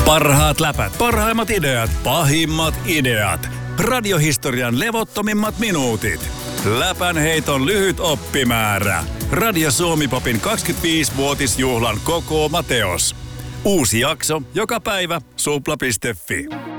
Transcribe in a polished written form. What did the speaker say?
Parhaat läpät, parhaimmat ideat, pahimmat ideat. Radiohistorian levottomimmat minuutit. Läpänheiton lyhyt oppimäärä. Radio Suomi-popin 25-vuotisjuhlan kokoama teos. Uusi jakso joka päivä supla.fi.